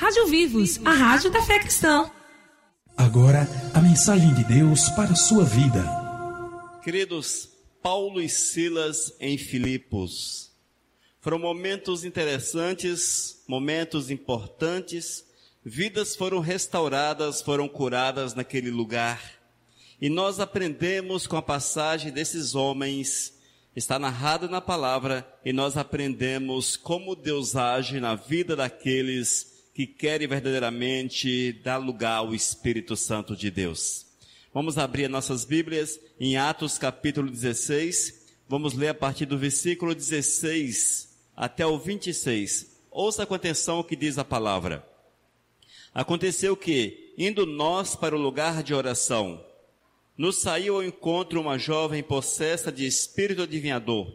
Rádio Vivos, a rádio da fé cristã. Agora, a mensagem de Deus para a sua vida. Queridos, Paulo e Silas em Filipos. Foram momentos interessantes, momentos importantes. Vidas foram restauradas, foram curadas naquele lugar. E nós aprendemos com a passagem desses homens. Está narrado na palavra, e nós aprendemos como Deus age na vida daqueles que querem verdadeiramente dar lugar ao Espírito Santo de Deus. Vamos abrir nossas Bíblias em Atos capítulo 16, vamos ler a partir do versículo 16 até o 26. Ouça com atenção o que diz a palavra. Aconteceu que, indo nós para o lugar de oração, nos saiu ao encontro uma jovem possessa de espírito adivinhador,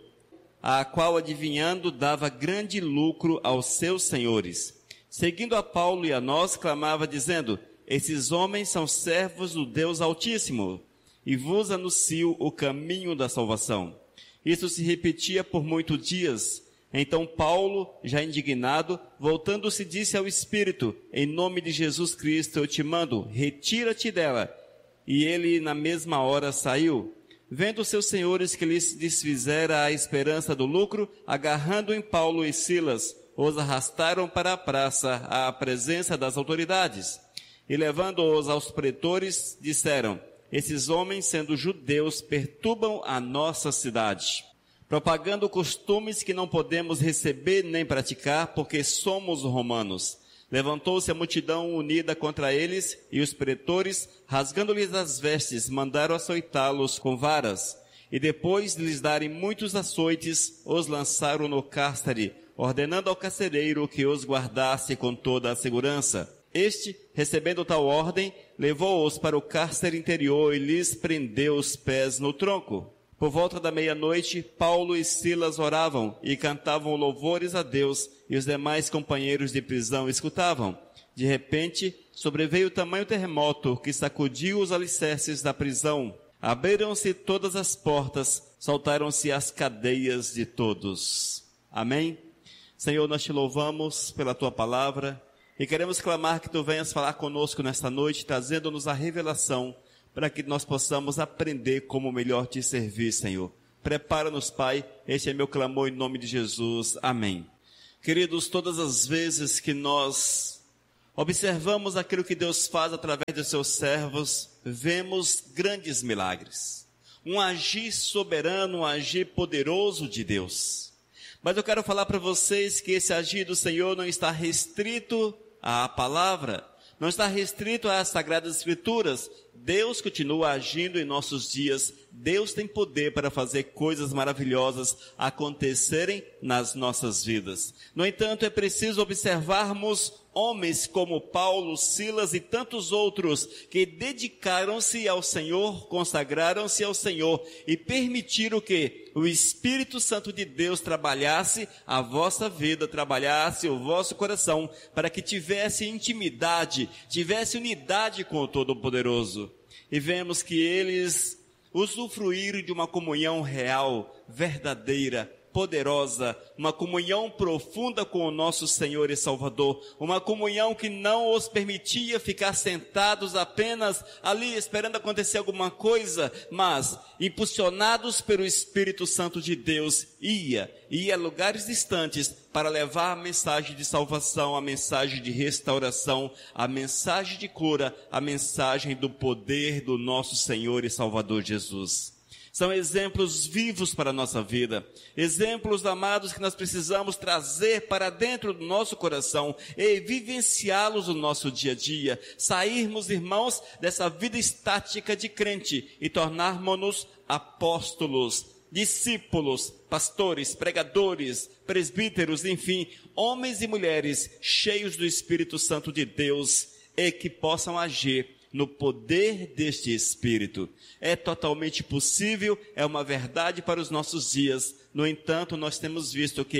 a qual adivinhando dava grande lucro aos seus senhores. Seguindo a Paulo e a nós, clamava dizendo: esses homens são servos do Deus Altíssimo, e vos anuncio o caminho da salvação. Isso se repetia por muitos dias. Então Paulo, já indignado, voltando-se, disse ao Espírito: em nome de Jesus Cristo eu te mando, retira-te dela. E ele na mesma hora saiu. Vendo seus senhores que lhes desfizera a esperança do lucro, agarrando em Paulo e Silas, os arrastaram para a praça, à presença das autoridades. E levando-os aos pretores, disseram: esses homens, sendo judeus, perturbam a nossa cidade, propagando costumes que não podemos receber nem praticar, porque somos romanos. Levantou-se a multidão unida contra eles, e os pretores, rasgando-lhes as vestes, mandaram açoitá-los com varas. E depois de lhes darem muitos açoites, os lançaram no cárcere, ordenando ao carcereiro que os guardasse com toda a segurança. Este, recebendo tal ordem, levou-os para o cárcere interior e lhes prendeu os pés no tronco. Por volta da meia-noite, Paulo e Silas oravam e cantavam louvores a Deus, e os demais companheiros de prisão escutavam. De repente, sobreveio tamanho terremoto que sacudiu os alicerces da prisão. Abriram-se todas as portas, soltaram-se as cadeias de todos. Amém? Senhor, nós te louvamos pela tua palavra e queremos clamar que tu venhas falar conosco nesta noite, trazendo-nos a revelação para que nós possamos aprender como melhor te servir, Senhor. Prepara-nos, Pai, este é meu clamor em nome de Jesus. Amém. Queridos, todas as vezes que nós observamos aquilo que Deus faz através dos seus servos, vemos grandes milagres. Um agir soberano, um agir poderoso de Deus. Mas eu quero falar para vocês que esse agir do Senhor não está restrito à palavra, não está restrito às Sagradas Escrituras. Deus continua agindo em nossos dias. Deus tem poder para fazer coisas maravilhosas acontecerem nas nossas vidas. No entanto, é preciso observarmos homens como Paulo, Silas e tantos outros que dedicaram-se ao Senhor, consagraram-se ao Senhor e permitiram que o Espírito Santo de Deus trabalhasse a vossa vida, trabalhasse o vosso coração, para que tivesse intimidade, tivesse unidade com o Todo-Poderoso. E vemos que eles usufruíram de uma comunhão real, verdadeira, poderosa, uma comunhão profunda com o nosso Senhor e Salvador, uma comunhão que não os permitia ficar sentados apenas ali esperando acontecer alguma coisa, mas impulsionados pelo Espírito Santo de Deus, ia a lugares distantes para levar a mensagem de salvação, a mensagem de restauração, a mensagem de cura, a mensagem do poder do nosso Senhor e Salvador Jesus. São exemplos vivos para a nossa vida, exemplos amados que nós precisamos trazer para dentro do nosso coração e vivenciá-los no nosso dia a dia, sairmos, irmãos, dessa vida estática de crente e tornarmos-nos apóstolos, discípulos, pastores, pregadores, presbíteros, enfim, homens e mulheres cheios do Espírito Santo de Deus e que possam agir no poder deste Espírito. É totalmente possível, é uma verdade para os nossos dias. No entanto, nós temos visto que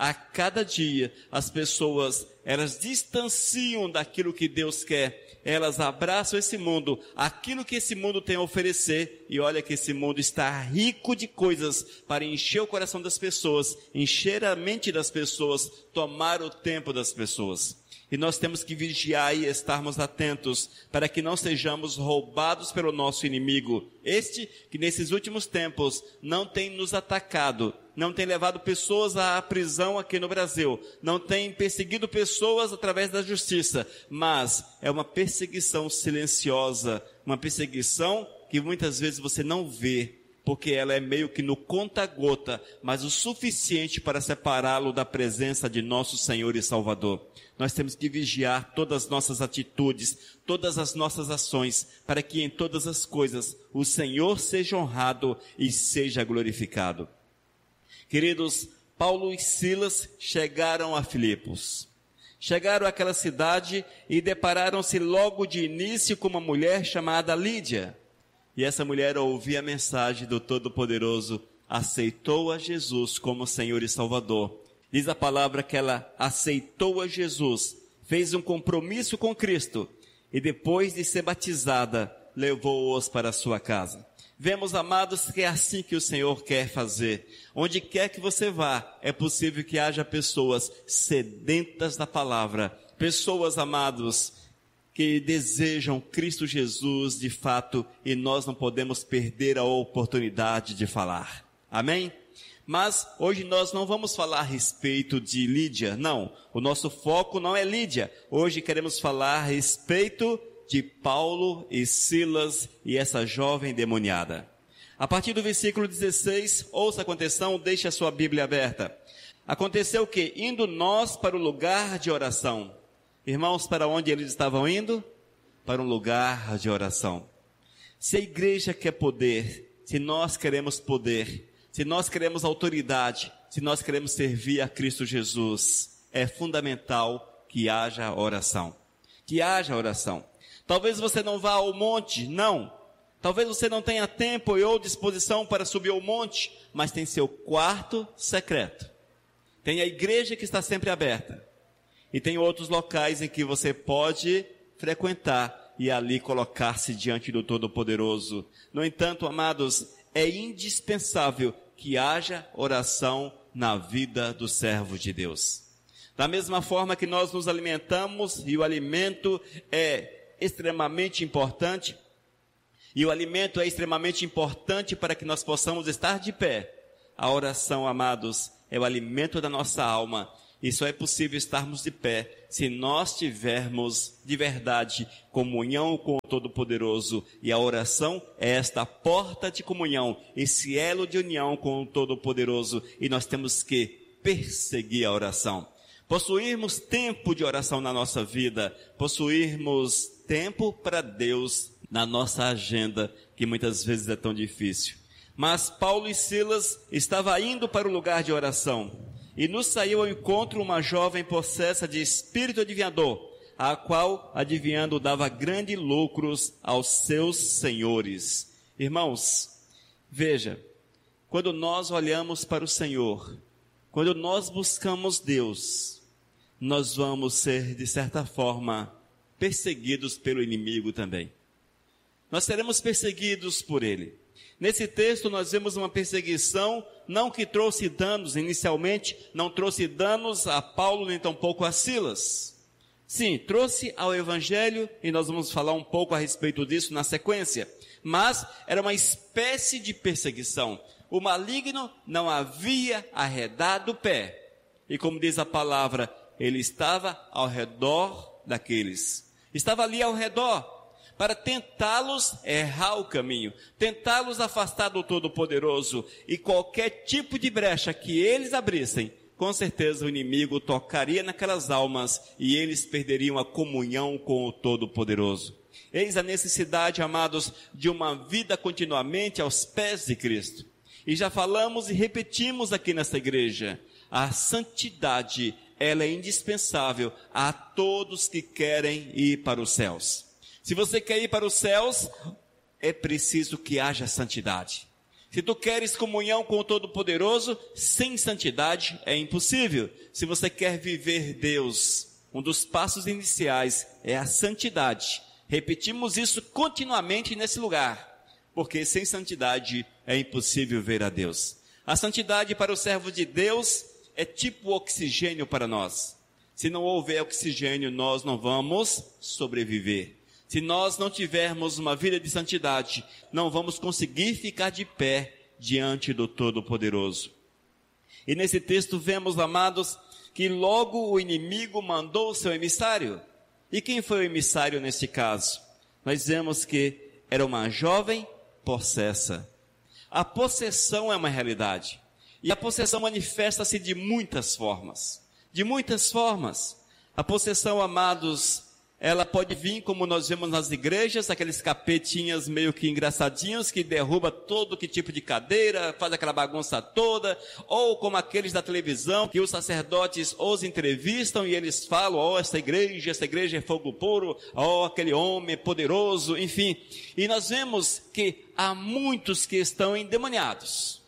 A cada dia, as pessoas, elas distanciam daquilo que Deus quer. Elas abraçam esse mundo, aquilo que esse mundo tem a oferecer. E olha que esse mundo está rico de coisas para encher o coração das pessoas, encher a mente das pessoas, tomar o tempo das pessoas. E nós temos que vigiar e estarmos atentos para que não sejamos roubados pelo nosso inimigo. Este que nesses últimos tempos não tem nos atacado, não tem levado pessoas à prisão aqui no Brasil, não tem perseguido pessoas através da justiça, mas é uma perseguição silenciosa, uma perseguição que muitas vezes você não vê, porque ela é meio que no conta-gota, mas o suficiente para separá-lo da presença de nosso Senhor e Salvador. Nós temos que vigiar todas as nossas atitudes, todas as nossas ações, para que em todas as coisas o Senhor seja honrado e seja glorificado. Queridos, Paulo e Silas chegaram a Filipos. Chegaram àquela cidade e depararam-se logo de início com uma mulher chamada Lídia. E essa mulher ouvia a mensagem do Todo-Poderoso, aceitou a Jesus como Senhor e Salvador. Diz a palavra que ela aceitou a Jesus, fez um compromisso com Cristo e depois de ser batizada, levou-os para a sua casa. Vemos, amados, que é assim que o Senhor quer fazer. Onde quer que você vá, é possível que haja pessoas sedentas da palavra. Pessoas, amados, que desejam Cristo Jesus de fato e nós não podemos perder a oportunidade de falar. Amém? Mas hoje nós não vamos falar a respeito de Lídia, não. O nosso foco não é Lídia. Hoje queremos falar a respeito de Paulo e Silas e essa jovem endemoniada. A partir do versículo 16, ouça a condição, deixe a sua Bíblia aberta. Aconteceu que, indo nós para o lugar de oração. Irmãos, para onde eles estavam indo? Para um lugar de oração. Se a igreja quer poder, se nós queremos poder, se nós queremos autoridade, se nós queremos servir a Cristo Jesus, é fundamental que haja oração. Que haja oração. Talvez você não vá ao monte, não. Talvez você não tenha tempo ou disposição para subir ao monte, mas tem seu quarto secreto. Tem a igreja que está sempre aberta. E tem outros locais em que você pode frequentar e ali colocar-se diante do Todo-Poderoso. No entanto, amados, é indispensável que haja oração na vida do servo de Deus. Da mesma forma que nós nos alimentamos e o alimento é extremamente importante, e o alimento é extremamente importante para que nós possamos estar de pé. A oração, amados, é o alimento da nossa alma. E só é possível estarmos de pé se nós tivermos de verdade comunhão com o Todo-Poderoso. E a oração é esta porta de comunhão, esse elo de união com o Todo-Poderoso. E nós temos que perseguir a oração. Possuirmos tempo de oração na nossa vida, possuirmos tempo para Deus na nossa agenda, que muitas vezes é tão difícil. Mas Paulo e Silas estavam indo para o lugar de oração. E nos saiu ao encontro uma jovem possessa de espírito adivinhador, a qual, adivinhando, dava grandes lucros aos seus senhores. Irmãos, veja, quando nós olhamos para o Senhor, quando nós buscamos Deus, nós vamos ser, de certa forma, perseguidos pelo inimigo também. Nós seremos perseguidos por ele. Nesse texto nós vemos uma perseguição, não que trouxe danos inicialmente, não trouxe danos a Paulo nem tampouco a Silas. Sim, trouxe ao Evangelho, e nós vamos falar um pouco a respeito disso na sequência, mas era uma espécie de perseguição. O maligno não havia arredado o pé, e como diz a palavra, ele estava ao redor daqueles, estava ali ao redor, para tentá-los errar o caminho, tentá-los afastar do Todo-Poderoso, e qualquer tipo de brecha que eles abrissem, com certeza o inimigo tocaria naquelas almas, e eles perderiam a comunhão com o Todo-Poderoso. Eis a necessidade, amados, de uma vida continuamente aos pés de Cristo. E já falamos e repetimos aqui nessa igreja, a santidade, ela é indispensável a todos que querem ir para os céus. Se você quer ir para os céus, é preciso que haja santidade. Se tu queres comunhão com o Todo-Poderoso, sem santidade é impossível. Se você quer viver Deus, um dos passos iniciais é a santidade. Repetimos isso continuamente nesse lugar, porque sem santidade é impossível ver a Deus. A santidade para o servo de Deus é tipo oxigênio para nós. Se não houver oxigênio, nós não vamos sobreviver. Se nós não tivermos uma vida de santidade, não vamos conseguir ficar de pé diante do Todo-Poderoso. E nesse texto vemos, amados, que logo o inimigo mandou o seu emissário. E quem foi o emissário nesse caso? Nós vemos que era uma jovem possessa. A possessão é uma realidade. E a possessão manifesta-se de muitas formas. De muitas formas. A possessão, amados, ela pode vir como nós vemos nas igrejas, aqueles capetinhas meio que engraçadinhos, que derruba todo que tipo de cadeira, faz aquela bagunça toda, ou como aqueles da televisão, que os sacerdotes os entrevistam e eles falam, essa igreja é fogo puro, aquele homem poderoso, enfim. E nós vemos que há muitos que estão endemoniados,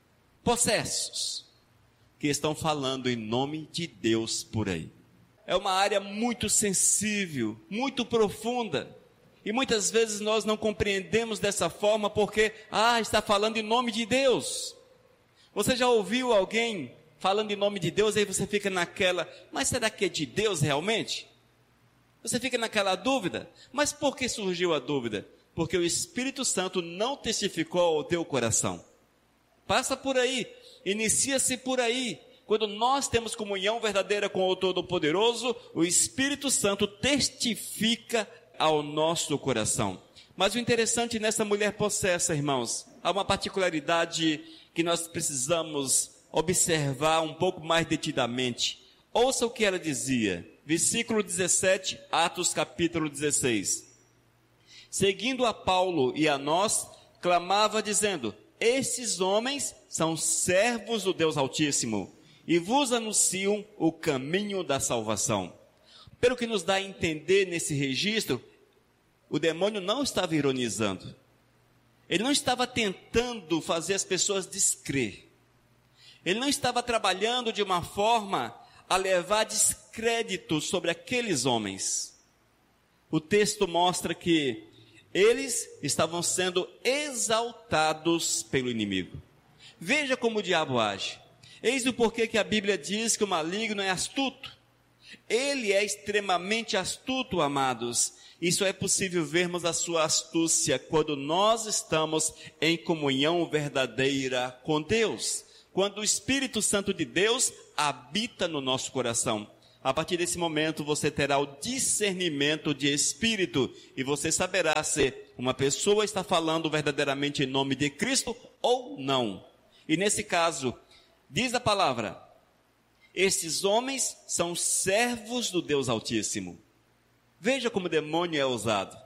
possessos, que estão falando em nome de Deus por aí. É uma área muito sensível, muito profunda. E muitas vezes nós não compreendemos dessa forma porque, está falando em nome de Deus. Você já ouviu alguém falando em nome de Deus, aí você fica naquela, mas será que é de Deus realmente? Você fica naquela dúvida. Mas por que surgiu a dúvida? Porque o Espírito Santo não testificou ao teu coração. Passa por aí, inicia-se por aí. Quando nós temos comunhão verdadeira com o Todo-Poderoso, o Espírito Santo testifica ao nosso coração. Mas o interessante nessa mulher possessa, irmãos, há uma particularidade que nós precisamos observar um pouco mais detidamente. Ouça o que ela dizia, versículo 17, Atos capítulo 16. Seguindo a Paulo e a nós, clamava dizendo, esses homens são servos do Deus Altíssimo, e vos anunciam o caminho da salvação. Pelo que nos dá a entender nesse registro, o demônio não estava ironizando. Ele não estava tentando fazer as pessoas descrer. Ele não estava trabalhando de uma forma a levar descrédito sobre aqueles homens. O texto mostra que eles estavam sendo exaltados pelo inimigo. Veja como o diabo age. Eis o porquê que a Bíblia diz que o maligno é astuto. Ele é extremamente astuto, amados. Isso é possível vermos a sua astúcia quando nós estamos em comunhão verdadeira com Deus. Quando o Espírito Santo de Deus habita no nosso coração. A partir desse momento você terá o discernimento de espírito e você saberá se uma pessoa está falando verdadeiramente em nome de Cristo ou não. E nesse caso, diz a palavra, esses homens são servos do Deus Altíssimo. Veja como o demônio é ousado.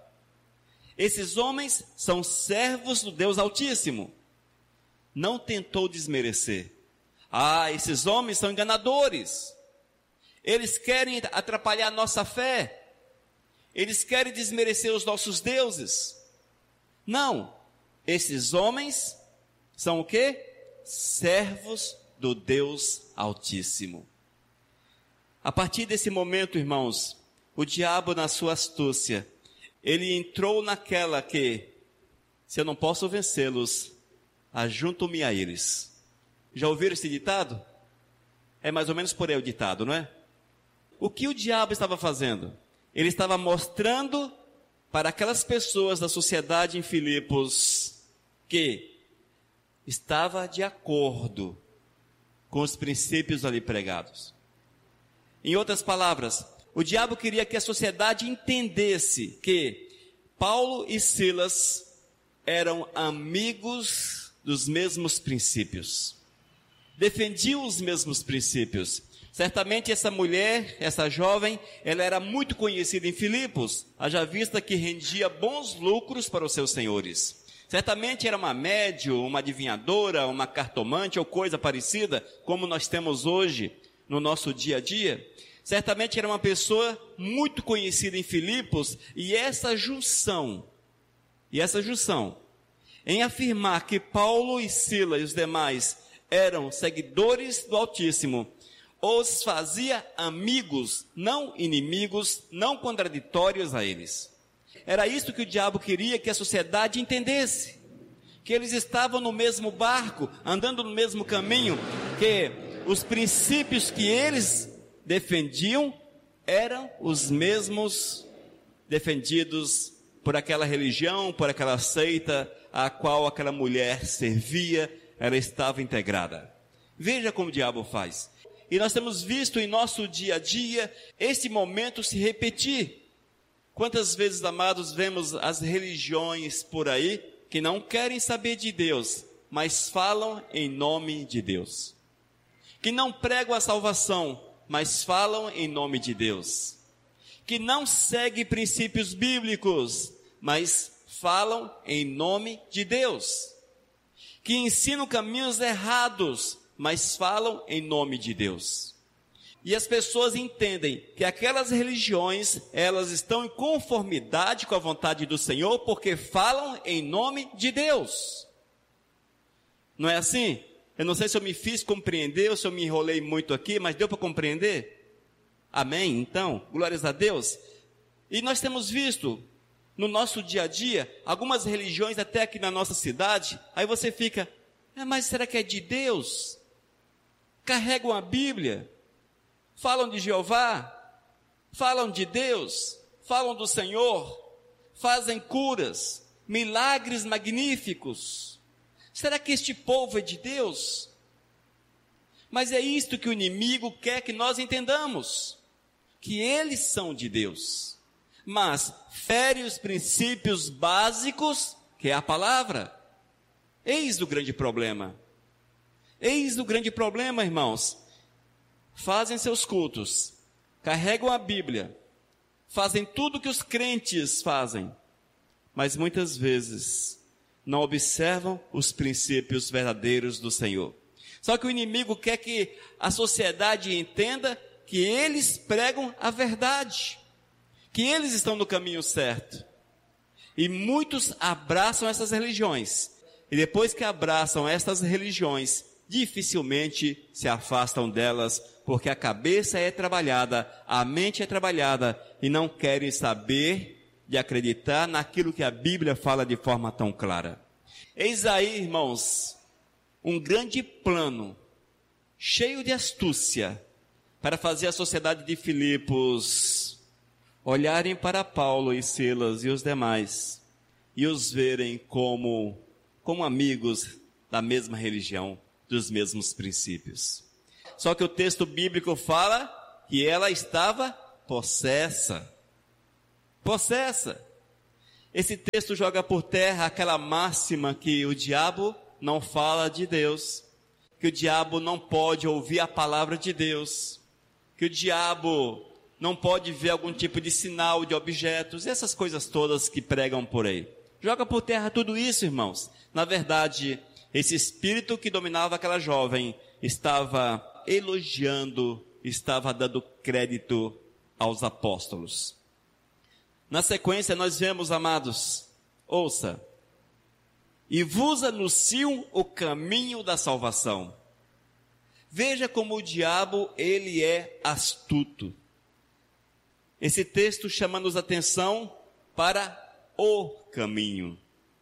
Esses homens são servos do Deus Altíssimo. Não tentou desmerecer. Esses homens são enganadores. Eles querem atrapalhar a nossa fé. Eles querem desmerecer os nossos deuses. Não. Esses homens são o quê? Servos do Deus Altíssimo. A partir desse momento, irmãos, o diabo na sua astúcia, ele entrou naquela que, se eu não posso vencê-los, ajunto-me a eles. Já ouviram esse ditado? É mais ou menos por aí o ditado, não é? O que o diabo estava fazendo? Ele estava mostrando para aquelas pessoas da sociedade em Filipos que estava de acordo com os princípios ali pregados. Em outras palavras, o diabo queria que a sociedade entendesse que Paulo e Silas eram amigos dos mesmos princípios. Defendiam os mesmos princípios. Certamente essa mulher, essa jovem, ela era muito conhecida em Filipos, haja vista que rendia bons lucros para os seus senhores. Certamente era uma médium, uma adivinhadora, uma cartomante ou coisa parecida, como nós temos hoje no nosso dia a dia. Certamente era uma pessoa muito conhecida em Filipos, e essa junção em afirmar que Paulo e Silas e os demais eram seguidores do Altíssimo, os fazia amigos, não inimigos, não contraditórios a eles. Era isso que o diabo queria que a sociedade entendesse, que eles estavam no mesmo barco, andando no mesmo caminho, que os princípios que eles defendiam eram os mesmos defendidos por aquela religião, por aquela seita a qual aquela mulher servia, ela estava integrada. Veja como o diabo faz. E nós temos visto em nosso dia a dia esse momento se repetir. Quantas vezes, amados, vemos as religiões por aí que não querem saber de Deus, mas falam em nome de Deus. Que não pregam a salvação, mas falam em nome de Deus. Que não seguem princípios bíblicos, mas falam em nome de Deus. Que ensinam caminhos errados, mas falam em nome de Deus. E as pessoas entendem que aquelas religiões, elas estão em conformidade com a vontade do Senhor, porque falam em nome de Deus. Não é assim? Eu não sei se eu me fiz compreender ou se eu me enrolei muito aqui, mas deu para compreender? Amém? Então, glórias a Deus. E nós temos visto no nosso dia a dia algumas religiões até aqui na nossa cidade. Aí você fica, mas será que é de Deus? Carregam a Bíblia, falam de Jeová, falam de Deus, falam do Senhor, fazem curas, milagres magníficos. Será que este povo é de Deus? Mas é isto que o inimigo quer que nós entendamos, que eles são de Deus, mas fere os princípios básicos, que é a palavra. Eis o grande problema. Eis o grande problema, irmãos. Fazem seus cultos, carregam a Bíblia, fazem tudo que os crentes fazem, mas muitas vezes não observam os princípios verdadeiros do Senhor. Só que o inimigo quer que a sociedade entenda que eles pregam a verdade, que eles estão no caminho certo. E muitos abraçam essas religiões, e depois que abraçam essas religiões, dificilmente se afastam delas, porque a cabeça é trabalhada, a mente é trabalhada, e não querem saber de acreditar naquilo que a Bíblia fala de forma tão clara. Eis aí, irmãos, um grande plano, cheio de astúcia, para fazer a sociedade de Filipos olharem para Paulo e Silas e os demais, e os verem como amigos da mesma religião, dos mesmos princípios. Só que o texto bíblico fala que ela estava possessa. Possessa. Esse texto joga por terra aquela máxima que o diabo não fala de Deus, que o diabo não pode ouvir a palavra de Deus, que o diabo não pode ver algum tipo de sinal de objetos, essas coisas todas que pregam por aí. Joga por terra tudo isso, irmãos. Na verdade, esse espírito que dominava aquela jovem estava elogiando, estava dando crédito aos apóstolos. Na sequência nós vemos, amados, ouça, e vos anunciam o caminho da salvação. Veja como o diabo, ele é astuto. Esse texto chama-nos atenção para o caminho,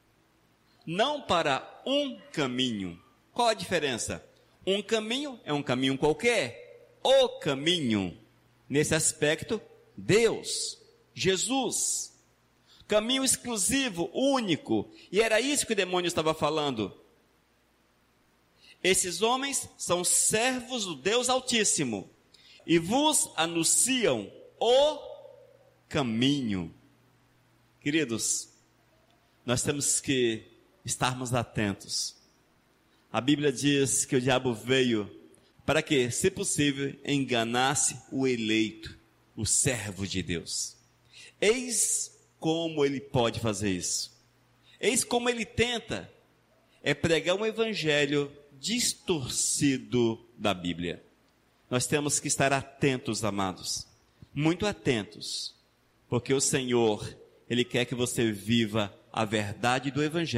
não para um caminho. Qual a diferença? Um caminho é um caminho qualquer. O caminho, nesse aspecto, Deus, Jesus. Caminho exclusivo, único. E era isso que o demônio estava falando. Esses homens são servos do Deus Altíssimo e vos anunciam o caminho. Queridos, nós temos que estarmos atentos. A Bíblia diz que o diabo veio para que, se possível, enganasse o eleito, o servo de Deus. Eis como ele pode fazer isso. Eis como ele tenta, é pregar um evangelho distorcido da Bíblia. Nós temos que estar atentos, amados, muito atentos, porque o Senhor, Ele quer que você viva a verdade do evangelho,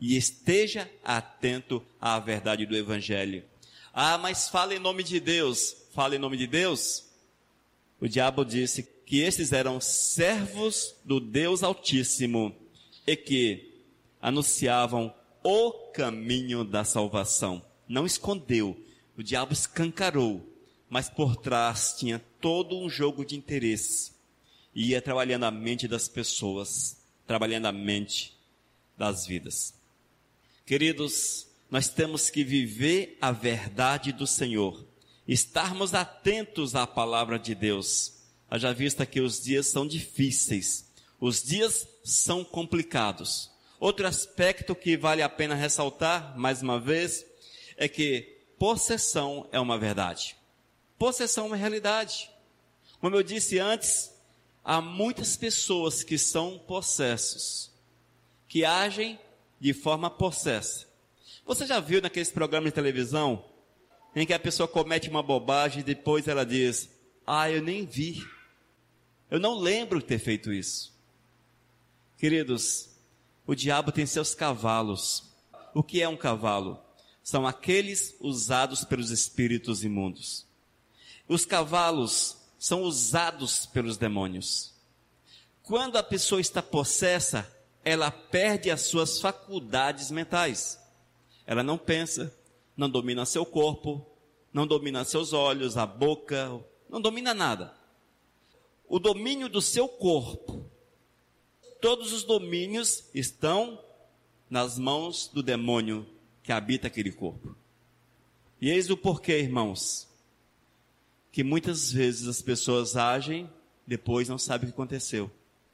e esteja atento à verdade do Evangelho. Ah, mas fala em nome de Deus. Fala em nome de Deus. O diabo disse que estes eram servos do Deus Altíssimo e que anunciavam o caminho da salvação. Não escondeu, o diabo escancarou, mas por trás tinha todo um jogo de interesse. Ia trabalhando a mente das pessoas, trabalhando a mente das vidas. Queridos, nós temos que viver a verdade do Senhor, estarmos atentos à palavra de Deus. Haja vista que os dias são difíceis, os dias são complicados. Outro aspecto que vale a pena ressaltar, mais uma vez, é que possessão é uma verdade. Possessão é uma realidade. Como eu disse antes, há muitas pessoas que são possessos, que agem de forma possessa. Você já viu naqueles programas de televisão, em que a pessoa comete uma bobagem e depois ela diz, eu nem vi, eu não lembro de ter feito isso. Queridos, o diabo tem seus cavalos. O que é um cavalo? São aqueles usados pelos espíritos imundos. Os cavalos são usados pelos demônios. Quando a pessoa está possessa, ela perde as suas faculdades mentais. Ela não pensa, não domina seu corpo, não domina seus olhos, a boca, não domina nada. O domínio do seu corpo, todos os domínios estão nas mãos do demônio que habita aquele corpo. E eis o porquê, irmãos, que muitas vezes as pessoas agem, depois não sabem o que aconteceu.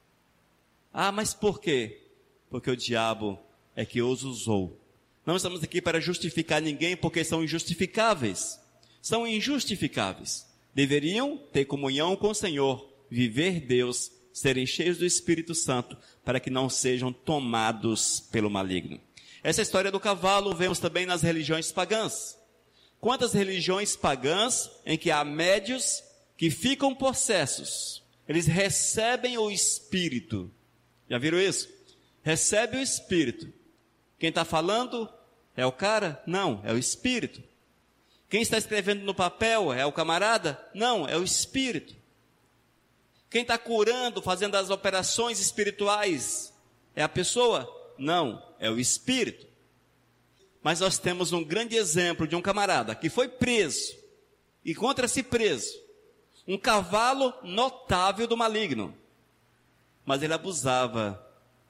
Mas por quê? Porque o diabo é que os usou. Não estamos aqui para justificar ninguém, porque são injustificáveis. São injustificáveis. Deveriam ter comunhão com o Senhor, viver Deus, serem cheios do Espírito Santo, para que não sejam tomados pelo maligno. Essa história do cavalo vemos também nas religiões pagãs. Quantas religiões pagãs em que há médios que ficam possessos? Eles recebem o Espírito. Já viram isso? Recebe o Espírito. Quem está falando é o cara? Não, é o Espírito. Quem está escrevendo no papel é o camarada? Não, é o Espírito. Quem está curando, fazendo as operações espirituais é a pessoa? Não, é o Espírito. Mas nós temos um grande exemplo de um camarada que foi preso, encontra-se preso, um cavalo notável do maligno, mas ele abusava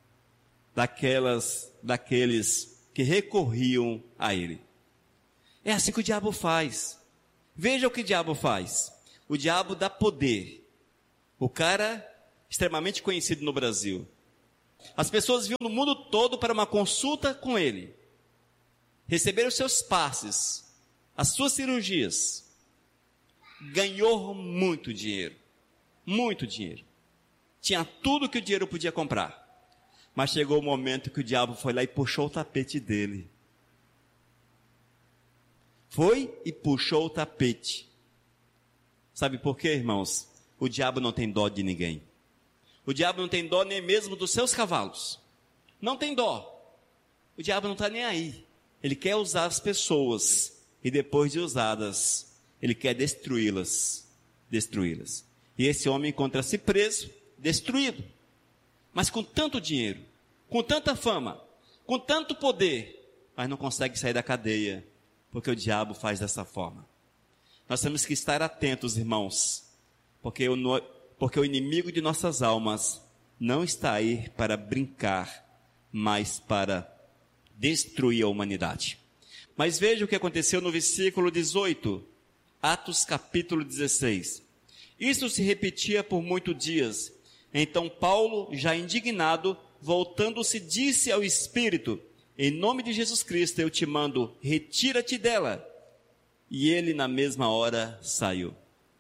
daqueles que recorriam a ele. É assim que o diabo faz. Veja o que o diabo faz. O diabo dá poder. O cara extremamente conhecido no Brasil. As pessoas vinham no mundo todo para uma consulta com ele. Receberam seus passes, as suas cirurgias. Ganhou muito dinheiro. Muito dinheiro. Tinha tudo que o dinheiro podia comprar. Mas chegou o momento que o diabo foi lá e puxou o tapete dele. Foi e puxou o tapete. Sabe por quê, irmãos? O diabo não tem dó de ninguém. O diabo não tem dó nem mesmo dos seus cavalos. Não tem dó. O diabo não está nem aí. Ele quer usar as pessoas. E depois de usadas, ele quer destruí-las. Destruí-las. E esse homem encontra-se preso, destruído. Mas com tanto dinheiro, com tanta fama, com tanto poder, mas não consegue sair da cadeia. Porque o diabo faz dessa forma. Nós temos que estar atentos, irmãos. Porque o inimigo de nossas almas não está aí para brincar, mas para destruir a humanidade. Mas veja o que aconteceu no versículo 18, Atos capítulo 16. Isso se repetia por muitos dias. Então Paulo, já indignado, voltando-se, disse ao Espírito: em nome de Jesus Cristo eu te mando, retira-te dela. E ele na mesma hora saiu.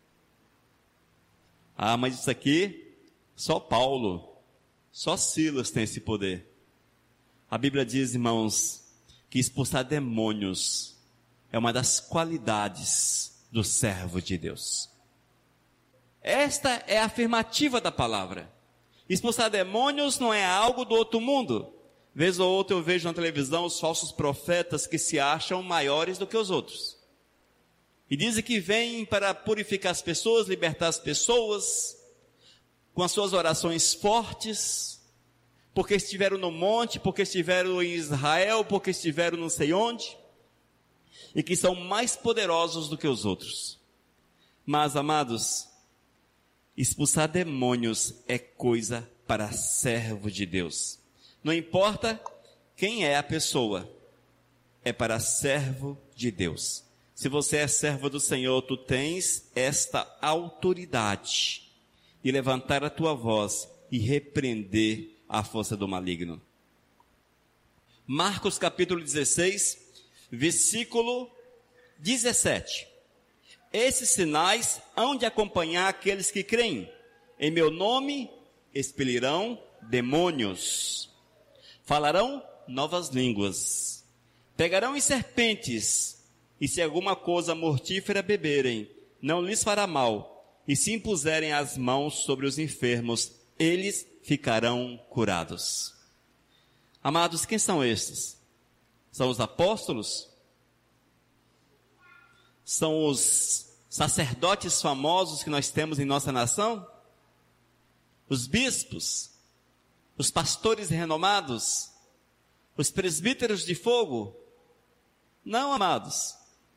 Mas isso aqui, só Paulo, só Silas tem esse poder. A Bíblia diz, irmãos, que expulsar demônios é uma das qualidades do servo de Deus. Esta é a afirmativa da palavra. Expulsar demônios não é algo do outro mundo. Vez ou outra eu vejo na televisão os falsos profetas que se acham maiores do que os outros. E dizem que vêm para purificar as pessoas, libertar as pessoas, com as suas orações fortes, porque estiveram no monte, porque estiveram em Israel, porque estiveram não sei onde, e que são mais poderosos do que os outros. Mas, amados, expulsar demônios é coisa para servo de Deus. Não importa quem é a pessoa, é para servo de Deus. Se você é servo do Senhor, tu tens esta autoridade de levantar a tua voz e repreender a força do maligno. Marcos capítulo 16, versículo 17. Esses sinais hão de acompanhar aqueles que creem. Em meu nome expelirão demônios. Falarão novas línguas. Pegarão em serpentes. E se alguma coisa mortífera beberem, não lhes fará mal. E se impuserem as mãos sobre os enfermos, eles ficarão curados. Amados, quem são estes? São os apóstolos? São os sacerdotes famosos que nós temos em nossa nação? Os bispos? Os pastores renomados? Os presbíteros de fogo? Não, amados.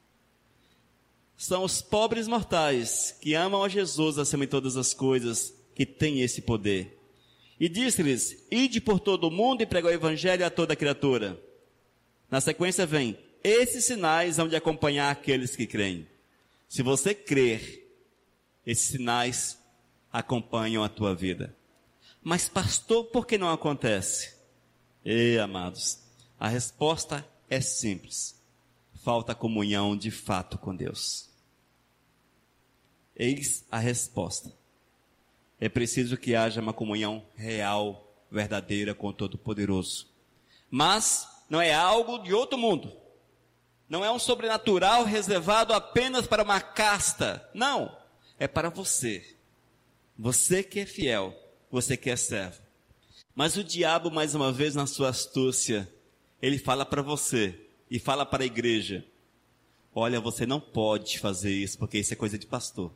São os pobres mortais que amam a Jesus acima de todas as coisas, que têm esse poder. E disse-lhes: ide por todo o mundo e pregai o evangelho a toda criatura. Na sequência vem: esses sinais hão de acompanhar aqueles que creem. Se você crer, esses sinais acompanham a tua vida. Mas pastor, por que não acontece? Amados, a resposta é simples. Falta comunhão de fato com Deus. Eis a resposta. É preciso que haja uma comunhão real, verdadeira com o Todo-Poderoso. Mas não é algo de outro mundo. Não é um sobrenatural reservado apenas para uma casta. Não, é para você. Você que é fiel, você que é servo. Mas o diabo, mais uma vez, na sua astúcia, ele fala para você e fala para a igreja: olha, você não pode fazer isso, porque isso é coisa de pastor.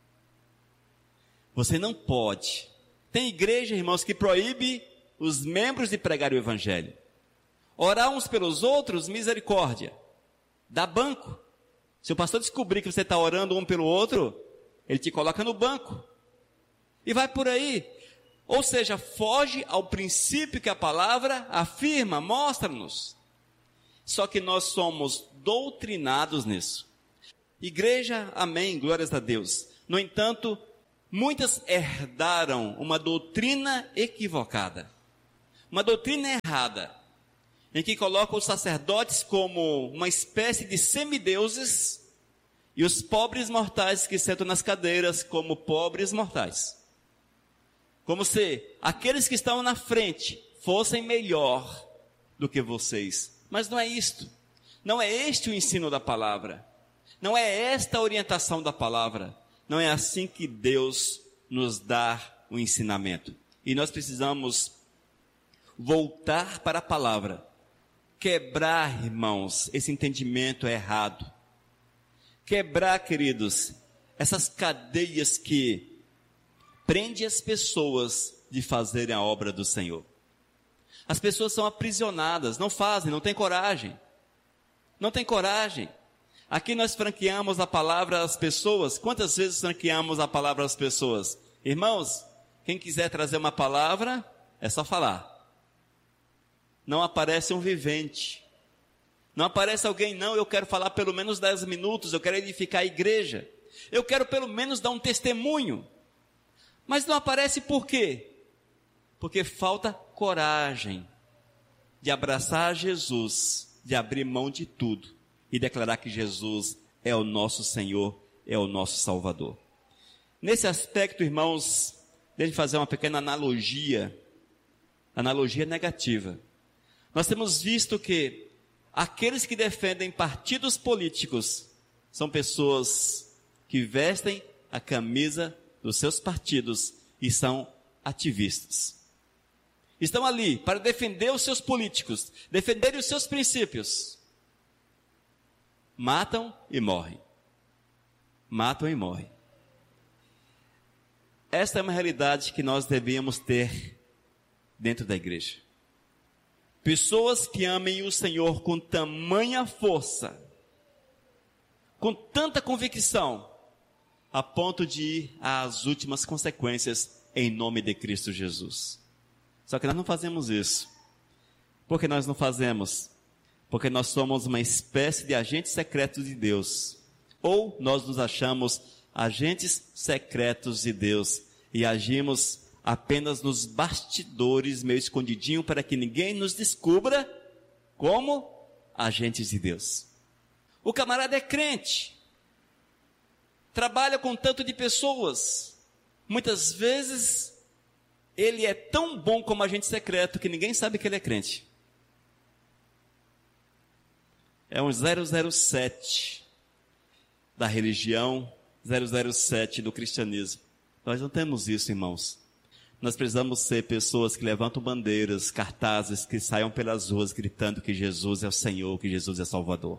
Você não pode. Tem igreja, irmãos, que proíbe os membros de pregar o evangelho. Orar uns pelos outros, misericórdia. Dá banco. Se o pastor descobrir que você está orando um pelo outro, ele te coloca no banco. E vai por aí. Ou seja, foge ao princípio que a palavra afirma, mostra-nos. Só que nós somos doutrinados nisso. Igreja, amém, glórias a Deus. No entanto, muitas herdaram uma doutrina equivocada. Uma doutrina errada. Em que colocam os sacerdotes como uma espécie de semideuses e os pobres mortais que sentam nas cadeiras como pobres mortais. Como se aqueles que estão na frente fossem melhor do que vocês. Mas não é isto. Não é este o ensino da palavra. Não é esta a orientação da palavra. Não é assim que Deus nos dá o ensinamento. E nós precisamos voltar para a palavra. Quebrar, irmãos, esse entendimento errado. Quebrar, queridos, essas cadeias que prendem as pessoas de fazerem a obra do Senhor. As pessoas são aprisionadas, não fazem, não têm coragem. Não têm coragem. Aqui nós franqueamos a palavra às pessoas. Quantas vezes franqueamos a palavra às pessoas? Irmãos, quem quiser trazer uma palavra, é só falar. Não aparece um vivente. Não aparece alguém, não, eu quero falar pelo menos 10 minutos, eu quero edificar a igreja. Eu quero pelo menos dar um testemunho. Mas não aparece por quê? Porque falta coragem de abraçar Jesus, de abrir mão de tudo e declarar que Jesus é o nosso Senhor, é o nosso Salvador. Nesse aspecto, irmãos, deixe eu fazer uma pequena analogia negativa. Nós temos visto que aqueles que defendem partidos políticos são pessoas que vestem a camisa dos seus partidos e são ativistas. estão ali para defender os seus políticos, defenderem os seus princípios, matam e morrem. Matam e morrem. Esta é uma realidade que nós devíamos ter dentro da igreja. Pessoas que amem o Senhor com tamanha força, com tanta convicção, a ponto de ir às últimas consequências em nome de Cristo Jesus. Só que nós não fazemos isso. Por que nós não fazemos? Porque nós somos uma espécie de agentes secretos de Deus. Ou nós nos achamos agentes secretos de Deus e agimos apenas nos bastidores, meio escondidinho, para que ninguém nos descubra como agentes de Deus. O camarada é crente, trabalha com tanto de pessoas, muitas vezes ele é tão bom como agente secreto que ninguém sabe que ele é crente. É um 007 da religião, 007 do cristianismo. Nós não temos isso, irmãos. Nós precisamos ser pessoas que levantam bandeiras, cartazes, que saiam pelas ruas gritando que Jesus é o Senhor, que Jesus é Salvador.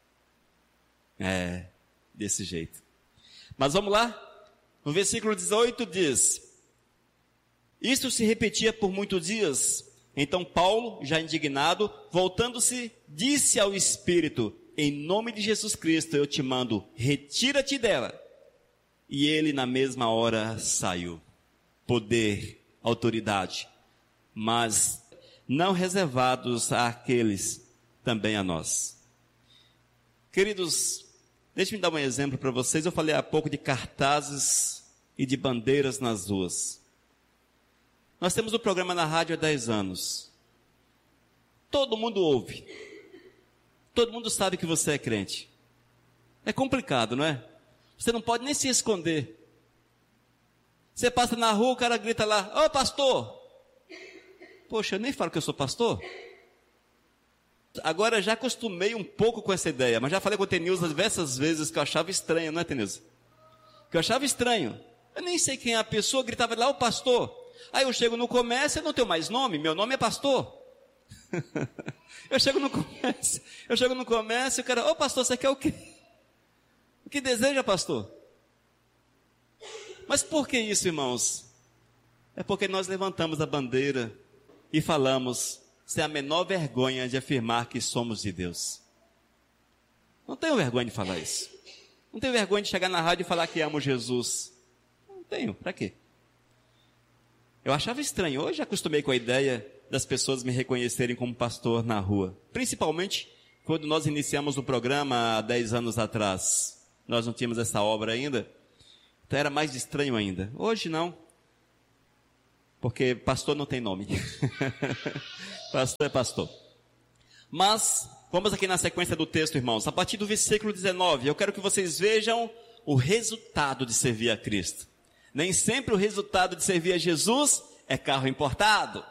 É, desse jeito. Mas vamos lá? No versículo 18 diz: isto se repetia por muitos dias. Então Paulo, já indignado, voltando-se, disse ao Espírito: em nome de Jesus Cristo eu te mando, retira-te dela. E ele na mesma hora saiu. Poder, autoridade, mas não reservados àqueles, também a nós. Queridos, deixe-me dar um exemplo para vocês. Eu falei há pouco de cartazes e de bandeiras nas ruas. Nós temos um programa na rádio há 10 anos. Todo mundo ouve. Todo mundo sabe que você é crente. É complicado, não é? Você não pode nem se esconder. Você passa na rua, o cara grita lá: ô pastor! Poxa, eu nem falo que eu sou pastor. Agora já acostumei um pouco com essa ideia, mas já falei com o Tenilza diversas vezes que eu achava estranho, não é, Tenilza? Que eu achava estranho. Eu nem sei quem é a pessoa, gritava lá: ô pastor! Aí eu chego no comércio, eu não tenho mais nome, meu nome é pastor. Eu chego no comércio, o cara: ô pastor, você quer o quê? O que deseja, pastor? Mas por que isso, irmãos? É porque nós levantamos a bandeira e falamos sem a menor vergonha de afirmar que somos de Deus. Não tenho vergonha de falar isso. Não tenho vergonha de chegar na rádio e falar que amo Jesus. Não tenho, para quê? Eu achava estranho. Hoje acostumei com a ideia das pessoas me reconhecerem como pastor na rua. Principalmente quando nós iniciamos o programa há 10 anos atrás. Nós não tínhamos essa obra ainda. Então era mais estranho ainda. Hoje não. Porque pastor não tem nome. Pastor é pastor. Mas, vamos aqui na sequência do texto, irmãos. A partir do versículo 19, eu quero que vocês vejam o resultado de servir a Cristo. Nem sempre o resultado de servir a Jesus é carro importado.